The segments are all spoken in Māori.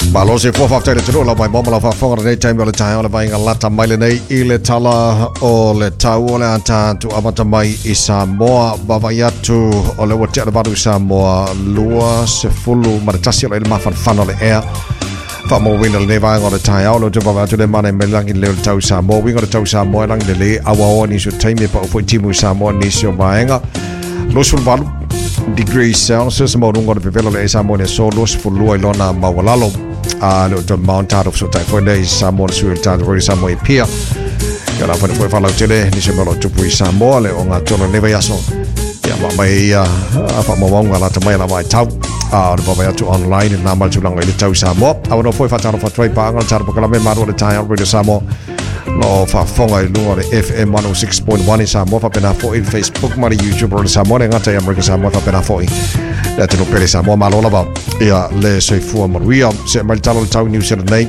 Malo se fo fa tele tro la mai mama la fa fo nei time le time la vai ngala mai le nei ile tala o le tau le anta tu amata mai I Samoa bavayatu o le wati ala badu Samoa lua se fulu maratasi le mafan fano le air fa mo wina le vai ngala tai au lo tu bavatu le mane me langi le tau Samoa winga le tau Samoa lang de le awa ni so time pa fo timu Samoa ni so vaenga lo sul valu degrees Celsius mo rungo de velo le Samoa ne so los fulu ilona mawalalo lo to mount out of so tai for days Samoa suil tan ro Samoa pia kala fa foi fala tele ni se melo tupu Samoa le onga tolo neva yaso ya mai fa mo wanga la tamai la mai tau o baba ya tu online na mal tu lang ile tau Samoa no foi fa taro fa trai pa ngal tar kala me maro le tai radio Samoa no fa fonga lungo le FM 106.1 Samoa fa pena fo in Facebook mari YouTube ro Samoa ngata ya America Samoa fa pena fo la te no pere Samoa malo la ba ya le se fu maria se mal talo tau New Zealand nei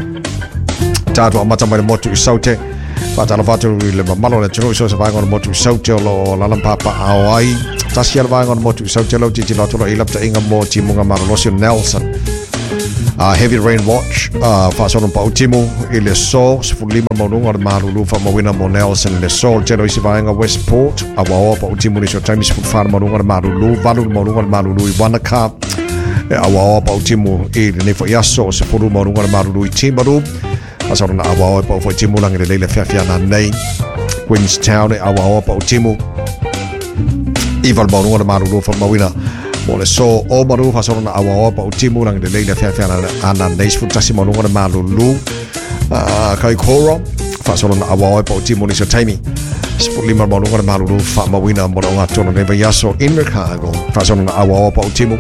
tato amata mai motu saute Fatalo fatu le malo le tro so se vai on motu saute lo la papa awai tasial vai on motu saute lo titi lo to ilap ta inga mo timunga Marlosio Nelson heavy rain watch fa sono pa ultimo ile so fulima monunga marulu fa mawina mo Nelson le so tero isi vai nga Westport awa pa ultimo ni so time is far monunga marulu valu monunga marulu Wanaka awa pa ultimo ile ne fa yaso se fulu monunga marulu timaru Asarona awa pa fo timu lang le le fia na nei Queenstown awa pa timu Ival Bonua maru fa mawina mo le so o maru fa asarona awa pa timu lang le le fia na nei fu tasimo no maru lu kai koro fa asarona awa pa timu ni so taimi Spulima maru maru fa mawina mo nga tono ne yaso in Chicago fa asarona awa pa timu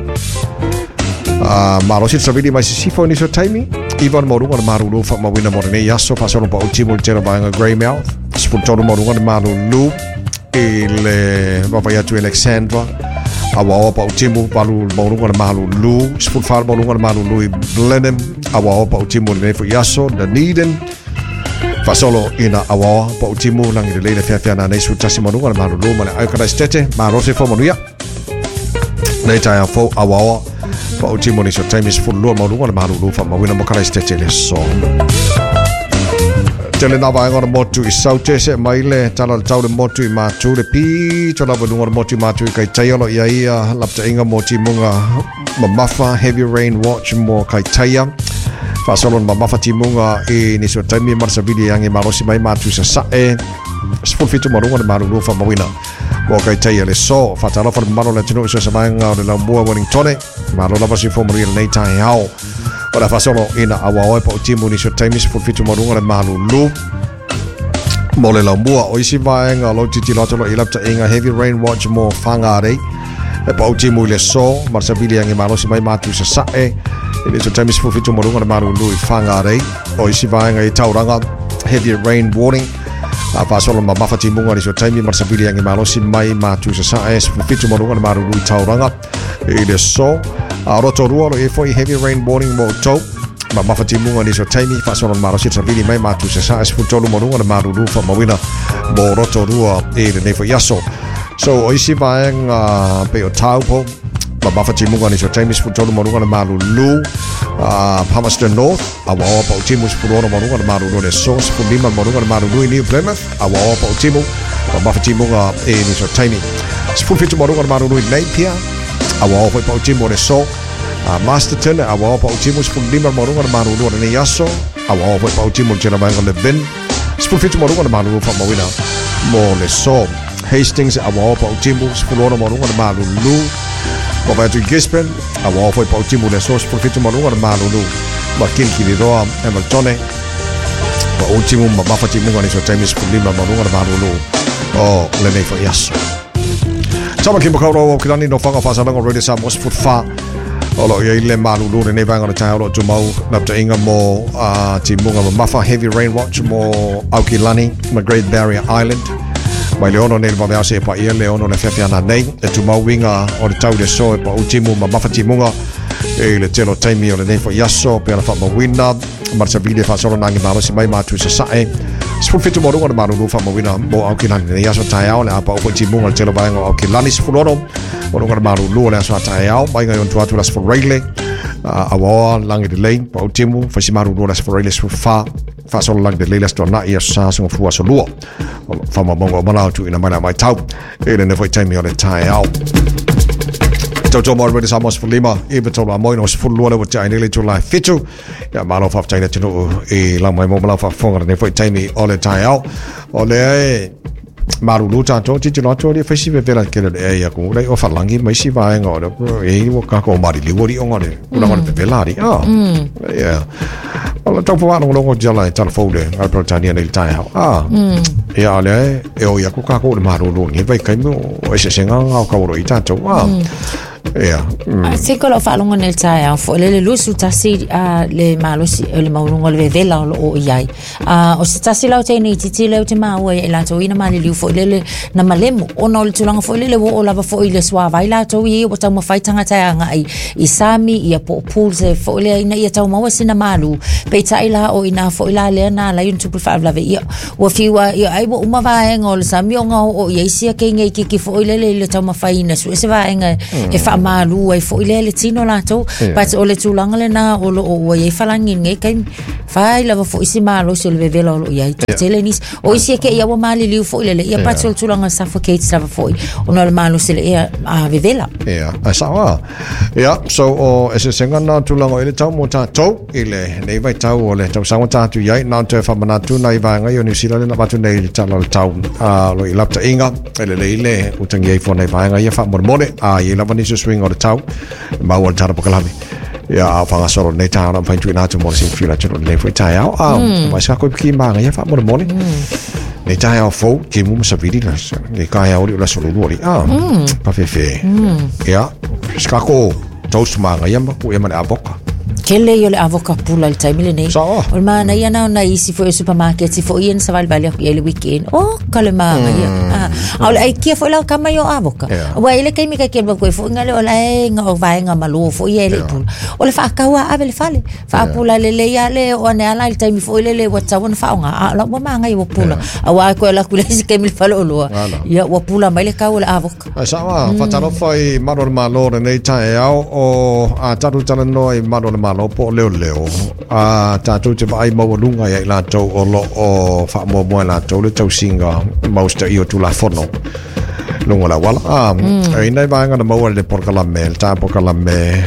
Maro sit savidi mai sifo ni so taimi Ivan morunga marulu fa mawina morene yaso fa sono pa ultimo tera banga Greymouth spuntono morunga marulu ile baba tu Alexandra awa pa ultimo palu morunga marulu spulfar morunga marulu Blenheim awa pa ultimo ne fa yaso Dunedin fa solo ina awa pa ultimo lang ile le fa na nei sutasi morunga marulu mala aikara stete maro se fo monuia nei tai fo awa fa ultimo ni so time is full lo malu malu fa mawina mo kala stete le so tele na va ngor motu I saute se maile tala tau le motu I matu le pi tala va ngor motu matu kai tayolo ia lapta inga moti munga mamafa heavy rain watch mo kai taya fa solo mamafa timunga I ni so time marsa vidi yang marosi mai matu sa sae spul fitu marunga malu fa mawina mo kai taya le so fa tala fa mano le tino so sa manga le lambua Wellington malo la vasi fo morire nei tai hao ora fa solo ina awa pa timu ni so time fu fitu marunga le malu lu mo le lambua o isi vaenga lo titi lo tolo ilapta inga heavy rain watch mo fangare e pa timu le so marsabili yang malo si mai matu sa sae ile so time fu fitu marunga le malu lu fangare o isi vaenga I tauranga heavy rain warning fa solo mamafa timunga ni so time marsabili yang malo si mai matu sa sae fu fitu marunga le malu lu tauranga ile so roto ruolo e foi heavy rain warning mo to mamafa timunga ni so time fa solo maro si sabili mai matu sa sa spuntolo morunga maru lu fa mawina mo roto ruo e ne fo yaso so o isi vaeng pe o taupo mamafa timunga ni so time spuntolo morunga maru lu Palmerston North awa pa timu spuntolo morunga maru lu le so spuntima morunga maru lu ni Plymouth awa pa timu mamafa timunga e ni so time spunfito morunga maru lu Napier awa pa timu le so Masterton awa pa timu spuntima morunga maru lu ne yaso awa pa timu jena banga le vin spunfito morunga maru lu fa mawina mo le so Hastings awa pa timu spuntolo morunga maru lu Baba tu Gisborne awa pa timu le so spunfito morunga maru lu makin kiliroa Hamilton pa timu mamafa timu ngani so time spuntima morunga maru lu o le ne fa yaso Sama kimbo kauro kilani no fanga fasa lango radio Samoa sport fa olo ia ile malu lu ne vanga ta olo tu mau napta inga mo timunga mafa heavy rain watch mo Aukilani ma Great Barrier Island mai leono ne va se pa ia leono ne fefia na nei e tu mau winga o tau de so pa ultimo mafa timunga e le telo taimi o le ne fo yaso pe la fa mo winna marcha vide fa solo nangi malo si mai matu sa sae Spulfitu morunga maru lu fa mawina mo Aukilani ne yaso taiao le apa o timunga telo baenga Aukilani sfuloro morunga maru lu le aso taiao bainga yon tuatu las for raile awa langi de lane pa utimu fa simaru no las for les fa so lang de lelas to na ia sa so fu so luo fa ma bongo mana tu ina mana mai tau ele ne foi time ole tai out Toto more de samos for lima even to la moino for luo le tai ni le to la fitu ya malo fa tai tino e la mai mo la fa fonga ne foi time ole tai out ole maru luta to ti no to di festival vela ke le ya ko le o fa langi mai si va ngore e wo ka ko mari li wori ngore una ngore vela ri ya Alla topo ano longo jala telefone al protania nel taia ya le e o ya ko ka ko maru lo ni vai kai mo o se senga ka ro ita to ya se ko lo fa longo nel taia fo le lusu tasi le malosi le maulungo le vela o iai o se tasi la te ni titi le te ma o e la to ina mali li fo le na malemu o no le tulanga fo le o la fo ile swa vai la to i o ta mo fai tanga taia nga i sami i po pulse fo le ina i ta mo sina malu pe taila o ina fo ila le na la yun tu fa la ve i o fiwa i ai mo uma va ngol sami o nga o i sia ke ngai ki fo ile le ta mo fai na su se va nga e fa malu e fo ile le tino la to pa o le tulanga le na o lo o e falangi ngai kai fai la fo isi malu se le vela o ia te le nis o isia ke ia o mali li fo ile le ia pa o tulanga suffocate sa fo o no le malu se le ia a vela ya asawa ya so o ese senga na tulanga ile tau mo ta to ile nei vai tau o le tau sanga tatu iai na te whamana tu nai vanga i o New Zealand na batu nei tala le tau lo i lapta inga ele ile utangi ei whanai vanga i a whamormone i lava nisu swing o le tau mau o le tara pokalami ia whanga soro nei tāna whaintu ina tu mora sin whila tino nei fwoi tai au mai sa koe piki manga i a whamormone nei tai au fau ke mu masaviri nei kai au li o la soro luori pa fefe ia skako toast manga i a maku i a mane a boka Kele yo le avoka pula le time le nei. O mana ia na isi fo supermarket si fo ien sa val vale le weekend. O kale manga ia. Au le kia fo la kama yo avoka. Wa ile kai mi ka ke ko fo ngale o la nga o vai nga malo fo ia le pula. O le fa ka wa ave le fale. Fa pula le ya le o ne ala le time fo ile le wa tawon fa nga. La mo manga yo pula. Wa ko la kule si kai mi fale o lo. Ia wa pula mai le ka o le avoka. Sa wa fa taro foi maro malo nei tai au o a taru tana noi maro malo po leo tatu te vai mau lunga ia la tau o lo o fa mo mo la tau le tau singa mausta io tu la fono lunga la wala ai nei vai nga mau le porkalame ta porkalame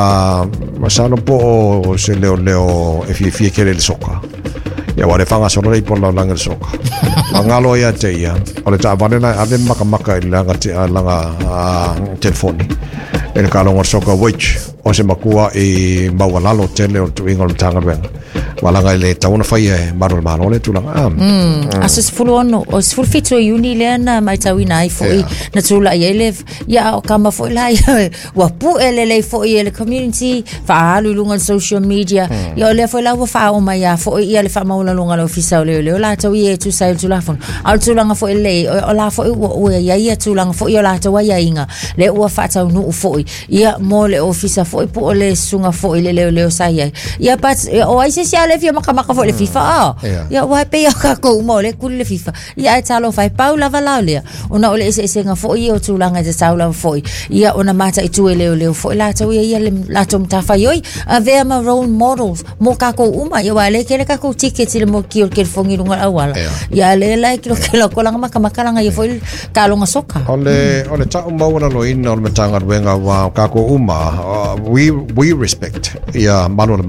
masano po se leo e fi ke le soka ia wale fanga so rei por la langa le soka ngalo ia te ia o le ta vale na ave maka langa te langa telefoni ele kalonga soka which o se makua i mawalalo tele o tu ingol tanga wenga walanga le tauna fai e marol manole tu langa aso sfulu ono o sfulu fitu uni le na mai tawina ai foi na tula ia le ya o kama foi la wa pu ele foi ele community fa alu lunga social media ya le foi la wa fa o mai ya foi ia le fa maula lunga lo fisa le la tawi e tu sai tu la fon al tu langa foi le o la foi o ia tu langa foi o la tawa ia inga le o fa tau no foi ia mo le ofisa foi po le sunga foi le sai ia pat o ai se le fia maka foi le FIFA ia wa pe ia ka ko mo le kul le FIFA ia talo fai paula valalia ona ole ese nga foi o tulanga te saula foi ia ona mata i tu le foi la tau ia le la tom ta fai oi ave ma role models mo ka ko uma ia wale ke ka ko ticket le mo ki o ke fongi lunga awala ia le la ki lo ko langa maka langa ia foi ka longa soka ole ta mo na lo in ole matanga wenga wa ka ko uma we respect ia malo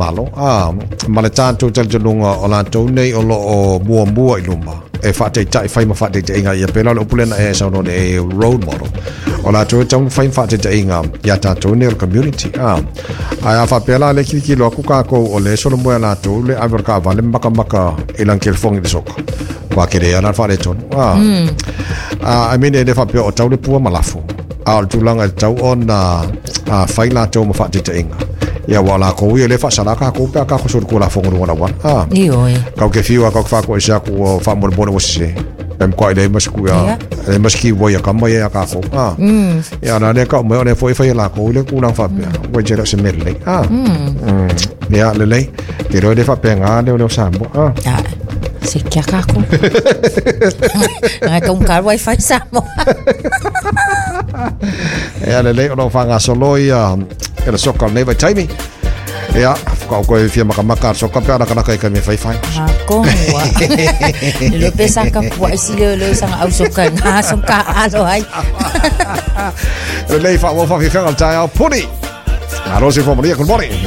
male tanto talunga o la tone o lo mua i lumba e fate tai fai ma fate te inga ia pela lo pulena e sa no e role model o la to tau fai fate te inga ia tanto ne community a fa pela le ki lo ku ka ko o le solo mo la to le averka vale maka ilang kelfong de soka kwa kere ana fa le ton I mean e fa pe o tau le pua malafu al tulanga tau ona fai la to ma fate te inga ia wala ko ia le fa sala ka ko pa ka ko sur ko la fongo ngona wa io ka ke fiwa ka fa ko isa ko fa mo bono wose em ko ile mas ku ya mas ki wo ya ka mo ya ka ko ia na ne ka mo ne foi la ko le ku na fa pe wo jera se mele ia le pero de fa pe nga le sambo se kia ka ko ka un car wifi samo ia le o no fa nga solo ia ele soka neva taimi Ya, kau koe fia makamaka so ka pera kana kai kami fai. Ako wa. Lo pesa ka puai silo lo sang ausokan. Ha song ka alo ai. Lei fa wo fa fi fengal tai au puni. Rosi for Maria, good morning.